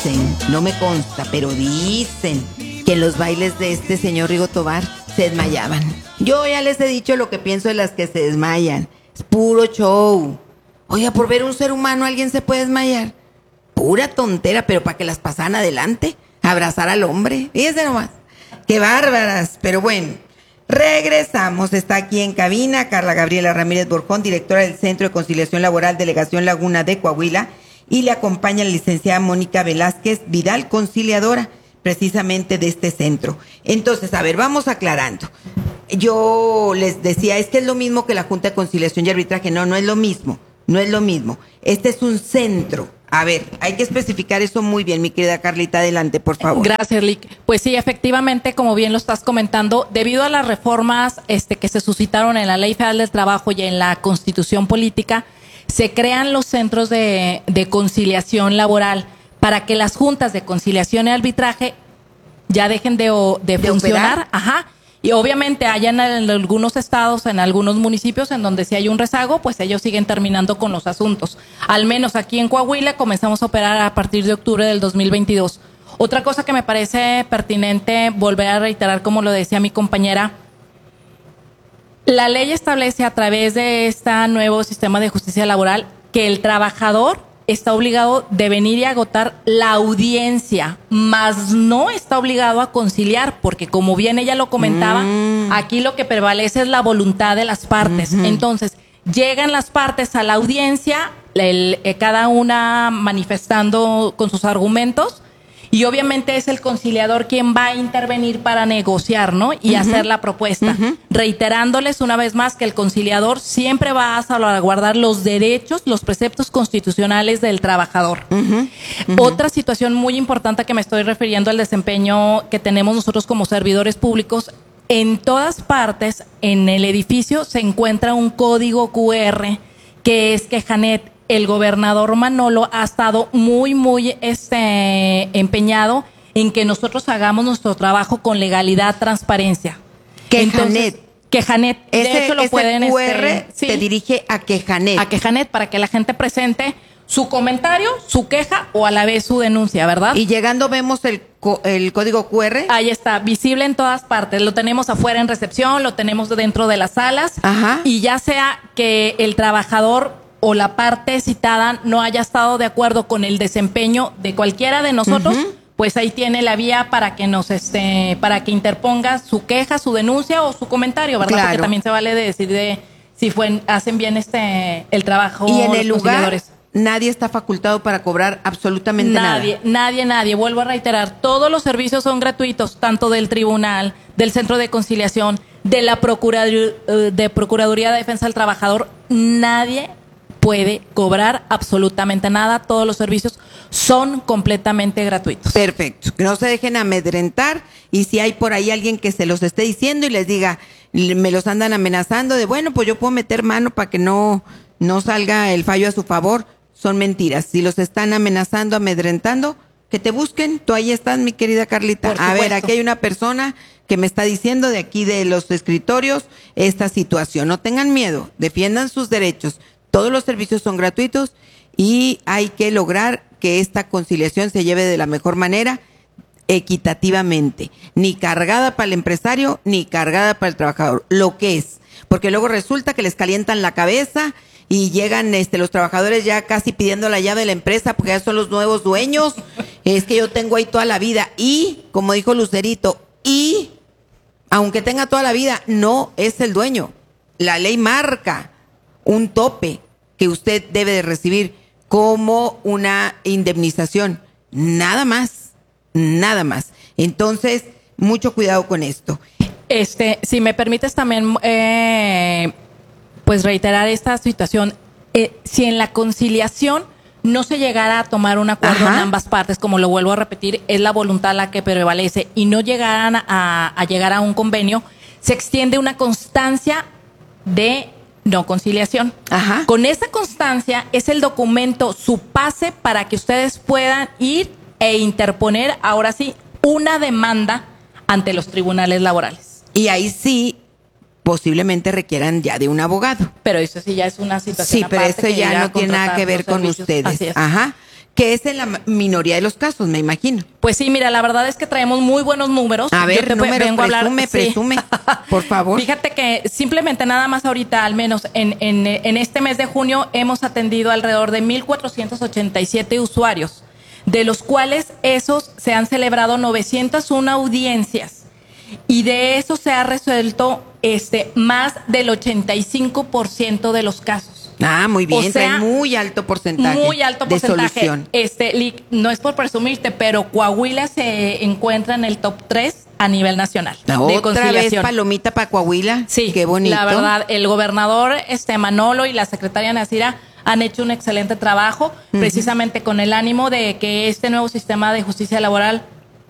no me consta, pero dicen que en los bailes de este señor Rigo Tobar se desmayaban. Yo ya les he dicho lo que pienso de las que se desmayan. Es puro show. Oiga, por ver un ser humano alguien se puede desmayar. Pura tontera, pero para que las pasaran adelante, abrazar al hombre. Fíjense nomás. Qué bárbaras. Pero bueno, regresamos. Está aquí en cabina Carla Gabriela Ramírez Borjón, directora del Centro de Conciliación Laboral, Delegación Laguna de Coahuila, y le acompaña la licenciada Mónica Velázquez Vidal, conciliadora precisamente de este centro. Entonces, a ver, vamos aclarando. Yo les decía, es que es lo mismo que la Junta de Conciliación y Arbitraje. No, no es lo mismo. No es lo mismo. Este es un centro. A ver, hay que especificar eso muy bien, mi querida Carlita. Adelante, por favor. Gracias, Lick. Pues sí, efectivamente, como bien lo estás comentando, debido a las reformas que se suscitaron en la Ley Federal del Trabajo y en la Constitución Política, se crean los centros de conciliación laboral para que las juntas de conciliación y arbitraje ya dejen de funcionar. Operar. Ajá. Y obviamente hay en algunos estados, en algunos municipios en donde si hay un rezago, pues ellos siguen terminando con los asuntos. Al menos aquí en Coahuila comenzamos a operar a partir de octubre del 2022. Otra cosa que me parece pertinente volver a reiterar, como lo decía mi compañera, la ley establece a través de este nuevo sistema de justicia laboral que el trabajador está obligado de venir y agotar la audiencia, mas no está obligado a conciliar, porque como bien ella lo comentaba, aquí lo que prevalece es la voluntad de las partes. Entonces, llegan las partes a la audiencia, cada una manifestando con sus argumentos, y obviamente es el conciliador quien va a intervenir para negociar, ¿no? Y hacer la propuesta. Reiterándoles una vez más que el conciliador siempre va a salvaguardar los derechos, los preceptos constitucionales del trabajador. Otra situación muy importante que me estoy refiriendo al desempeño que tenemos nosotros como servidores públicos, en todas partes en el edificio se encuentra un código QR que es Quejanet. El gobernador Manolo ha estado muy empeñado en que nosotros hagamos nuestro trabajo con legalidad, transparencia. Quejanet. Quejanet. De hecho, lo pueden... QR se dirige a Quejanet. A Quejanet, para que la gente presente su comentario, su queja o a la vez su denuncia, ¿verdad? Y llegando vemos el código QR. Ahí está, visible en todas partes. Lo tenemos afuera en recepción, lo tenemos dentro de las salas. Ajá. Y ya sea que el trabajador o la parte citada no haya estado de acuerdo con el desempeño de cualquiera de nosotros, pues ahí tiene la vía para que para que interponga su queja, su denuncia o su comentario, ¿verdad? Claro. Porque también se vale de decir si hacen bien el trabajo. Y en el los lugar conciliadores. nadie está facultado para cobrar absolutamente nada. Nadie. Vuelvo a reiterar, todos los servicios son gratuitos, tanto del tribunal, del centro de conciliación, de la Procuraduría de Defensa del Trabajador. Nadie puede cobrar absolutamente nada. Todos los servicios son completamente gratuitos. Perfecto. No se dejen amedrentar, y si hay por ahí alguien que se los esté diciendo y les diga, me los andan amenazando de, bueno, pues yo puedo meter mano para que no salga el fallo a su favor, son mentiras. Si los están amenazando, amedrentando, que te busquen. Tú ahí estás, mi querida Carlita. A ver, aquí hay una persona que me está diciendo de aquí de los escritorios esta situación. No tengan miedo, defiendan sus derechos. Todos los servicios son gratuitos y hay que lograr que esta conciliación se lleve de la mejor manera, equitativamente. Ni cargada para el empresario, ni cargada para el trabajador. Lo que es. Porque luego resulta que les calientan la cabeza y llegan los trabajadores ya casi pidiendo la llave de la empresa porque ya son los nuevos dueños. Es que yo tengo ahí toda la vida. Y, como dijo Lucerito, aunque tenga toda la vida, no es el dueño. La ley marca un tope que usted debe de recibir como una indemnización. Nada más. Entonces, mucho cuidado con esto. Si me permites también, pues reiterar esta situación. Si en la conciliación no se llegara a tomar un acuerdo en ambas partes, como lo vuelvo a repetir, es la voluntad la que prevalece, y no llegaran a llegar a un convenio, se extiende una constancia de no conciliación. Con esa constancia es el documento, su pase para que ustedes puedan ir e interponer, ahora sí, una demanda ante los tribunales laborales. Y ahí sí, posiblemente requieran ya de un abogado. Pero eso sí ya es una situación Sí, pero aparte, eso ya no tiene nada que ver con servicios. ustedes. Así es. que es en la minoría de los casos, me imagino. Pues sí, mira, la verdad es que traemos muy buenos números. A ver, vengo a hablar, presume, por favor. Fíjate que simplemente nada más ahorita, al menos en este mes de junio, hemos atendido alrededor de 1,487 usuarios, de los cuales esos se han celebrado 901 audiencias y de eso se ha resuelto más del 85% de los casos. Ah, muy bien, O sea, trae muy alto porcentaje. Muy alto porcentaje. De solución. No es por presumirte, pero Coahuila se encuentra en el top 3 a nivel nacional. Otra vez palomita para Coahuila. Sí, qué bonito. La verdad, el gobernador Manolo y la secretaria Nacira han hecho un excelente trabajo, precisamente con el ánimo de que este nuevo sistema de justicia laboral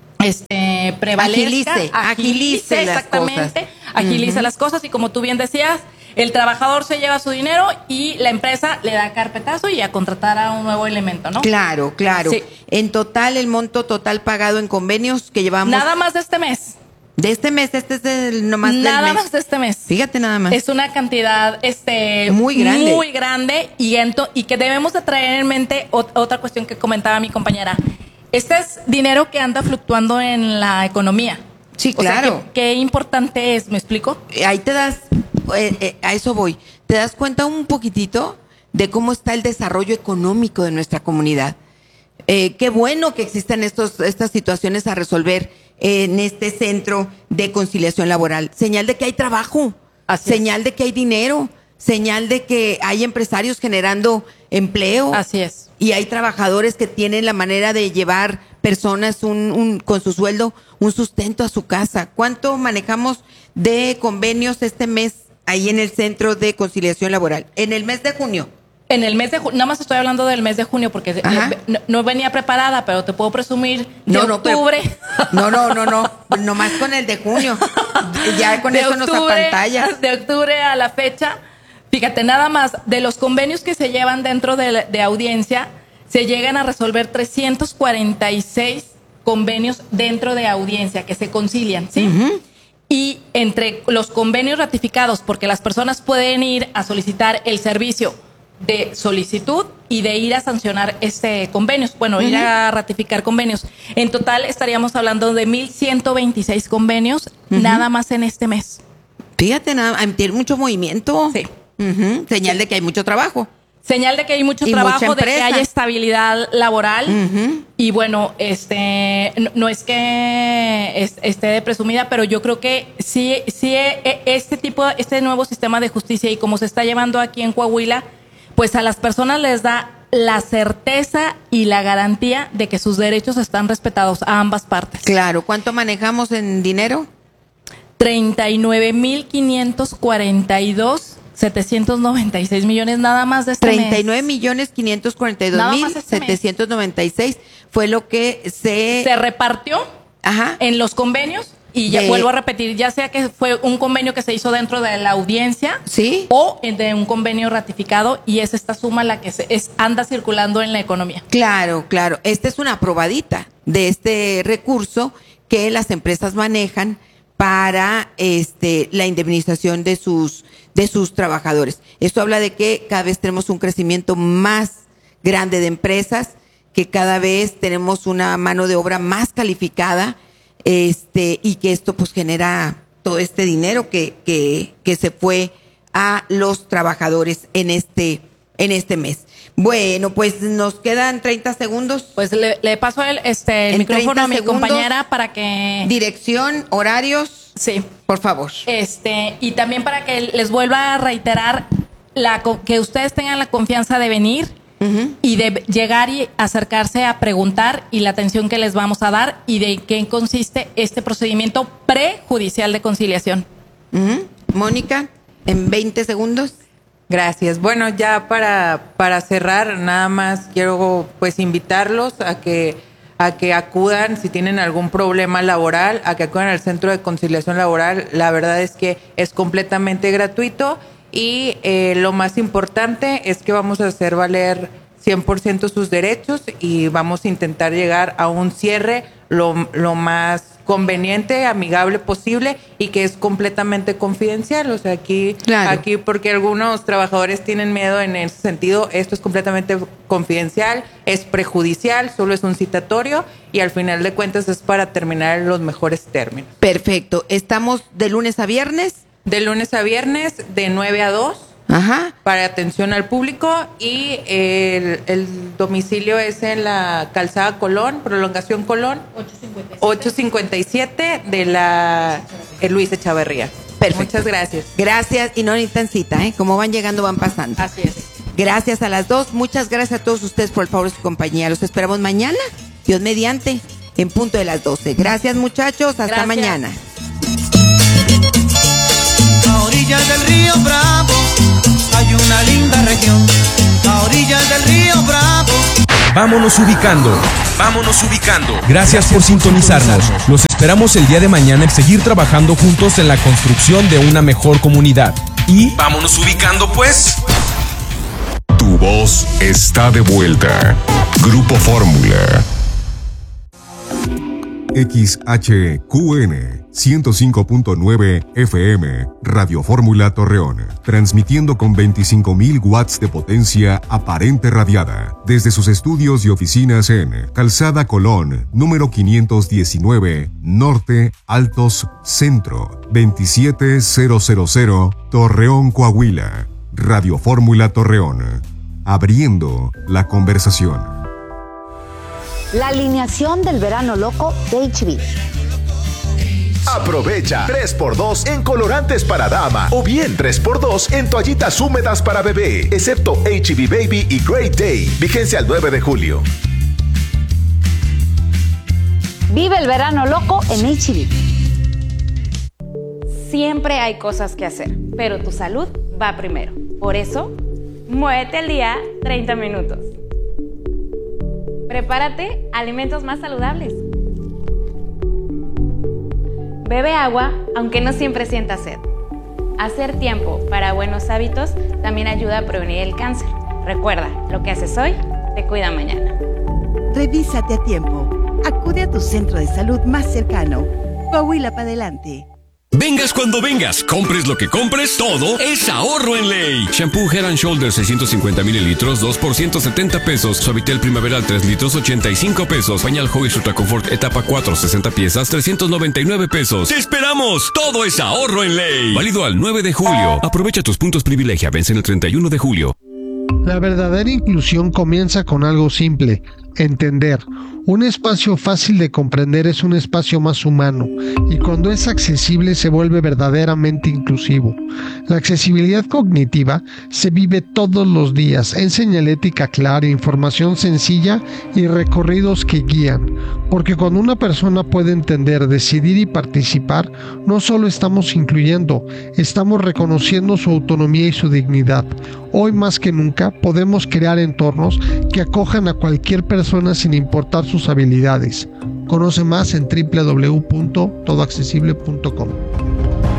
prevalezca, agilice exactamente, agilice las cosas, y como tú bien decías, el trabajador se lleva su dinero y la empresa le da carpetazo y a contratar a un nuevo elemento, ¿no? Claro. Sí. En total, el monto total pagado en convenios que llevamos. Nada más de este mes. De este mes, este es el nomás del Nada mes. más de este mes. Fíjate nada más. Es una cantidad muy grande y que debemos de traer en mente otra cuestión que comentaba mi compañera. Este es dinero que anda fluctuando en la economía. Sí, claro. O sea, ¿qué importante es? ¿Me explico? Ahí te das, a eso voy, te das cuenta un poquitito de cómo está el desarrollo económico de nuestra comunidad. Qué bueno que existen estas situaciones a resolver en este centro de conciliación laboral. Señal de que hay trabajo, señal de que hay dinero, señal de que hay empresarios generando empleo. Así es. Y hay trabajadores que tienen la manera de llevar personas con su sueldo un sustento a su casa. ¿Cuánto manejamos de convenios este mes ahí en el Centro de Conciliación Laboral? En el mes de junio. En el mes de junio, nada más estoy hablando del mes de junio porque no venía preparada, pero te puedo presumir de octubre. No, nomás con el de junio. Ya con eso nos apantallas. De octubre a la fecha, fíjate, nada más de los convenios que se llevan dentro de audiencia, se llegan a resolver 346 convenios dentro de audiencia que se concilian, ¿sí? Y entre los convenios ratificados, porque las personas pueden ir a solicitar el servicio de solicitud y de ir a sancionar convenios, ir a ratificar convenios. En total estaríamos hablando de 1,126 convenios nada más en este mes. Fíjate, tiene mucho movimiento. Sí. Señal de que hay mucho trabajo. Señal de que hay mucho trabajo, de que hay estabilidad laboral. Y bueno, no es que esté de presumida, pero yo creo que sí, este nuevo sistema de justicia y como se está llevando aquí en Coahuila, pues a las personas les da la certeza y la garantía de que sus derechos están respetados a ambas partes. Claro. ¿Cuánto manejamos en dinero? 39,542,796 millones nada más de este 39,542,796 fue lo que se repartió en los convenios. Y ya vuelvo a repetir, ya sea que fue un convenio que se hizo dentro de la audiencia, ¿sí?, o de un convenio ratificado, y es esta suma la que anda circulando en la economía. Claro. Esta es una probadita de este recurso que las empresas manejan para la indemnización de sus trabajadores. Esto habla de que cada vez tenemos un crecimiento más grande de empresas, que cada vez tenemos una mano de obra más calificada, y que esto pues genera todo este dinero que se fue a los trabajadores en este mes. Bueno, pues nos quedan 30 segundos. Pues le paso el micrófono a mi compañera para que... Dirección, horarios. Sí. Por favor. Y también para que les vuelva a reiterar que ustedes tengan la confianza de venir y de llegar y acercarse a preguntar, y la atención que les vamos a dar, y de qué consiste este procedimiento prejudicial de conciliación. Mónica, en 20 segundos. Gracias. Bueno, ya para cerrar, nada más quiero pues invitarlos a que acudan si tienen algún problema laboral, a que acudan al Centro de Conciliación Laboral. La verdad es que es completamente gratuito. Y lo más importante es que vamos a hacer valer 100% sus derechos y vamos a intentar llegar a un cierre lo más conveniente, amigable posible y que es completamente confidencial. O sea, aquí porque algunos trabajadores tienen miedo en ese sentido, esto es completamente confidencial, es prejudicial, solo es un citatorio y al final de cuentas es para terminar en los mejores términos. Perfecto. ¿Estamos de lunes a viernes? De lunes a viernes, de 9 a 2. Ajá. Para atención al público y el domicilio es en la Calzada Colón, Prolongación Colón, 857 de la Luis Echavarría. Perfecto. Muchas gracias. Gracias y no necesitan cita, ¿eh? Como van llegando, van pasando. Así es. Gracias a las dos. Muchas gracias a todos ustedes por el favor de su compañía. Los esperamos mañana, Dios mediante, en punto de las 12. Gracias, muchachos. Hasta mañana. A orillas del río Bravo hay una linda región. A orillas del río Bravo. Vámonos ubicando. Gracias por sintonizarnos. Los esperamos el día de mañana en seguir trabajando juntos en la construcción de una mejor comunidad. Y vámonos ubicando, pues. Tu voz está de vuelta. Grupo Fórmula. XHQN 105.9 FM, Radio Fórmula Torreón, transmitiendo con 25,000 watts de potencia aparente radiada, desde sus estudios y oficinas en Calzada Colón, número 519, Norte, Altos, Centro, 27000, Torreón, Coahuila. Radio Fórmula Torreón, abriendo la conversación. La alineación del verano loco de HB. Aprovecha 3x2 en colorantes para dama o bien 3x2 en toallitas húmedas para bebé, excepto HB Baby y Great Day. Vigencia al 9 de julio. Vive el verano loco en HB. Siempre hay cosas que hacer, pero tu salud va primero. Por eso, muévete al día 30 minutos. Prepárate alimentos más saludables. Bebe agua, aunque no siempre sientas sed. Hacer tiempo para buenos hábitos también ayuda a prevenir el cáncer. Recuerda, lo que haces hoy te cuida mañana. Revísate a tiempo. Acude a tu centro de salud más cercano. Coahuila para adelante. Vengas cuando vengas, compres lo que compres, todo es ahorro en ley. Shampoo Head & Shoulders 650 mililitros, 2 por 170 pesos. Suavitel Primaveral 3 litros, 85 pesos. Pañal Huggies Ultra Comfort etapa 4, 60 piezas, 399 pesos. ¡Te esperamos! Todo es ahorro en ley. Válido al 9 de julio. Aprovecha tus puntos privilegia, vence el 31 de julio. La verdadera inclusión comienza con algo simple: entender. Un espacio fácil de comprender es un espacio más humano, y cuando es accesible se vuelve verdaderamente inclusivo. La accesibilidad cognitiva se vive todos los días en señalética clara, información sencilla y recorridos que guían, porque cuando una persona puede entender, decidir y participar, no solo estamos incluyendo, estamos reconociendo su autonomía y su dignidad. Hoy más que nunca podemos crear entornos que acojan a cualquier persona sin importar sus habilidades. Conoce más en www.todoaccesible.com.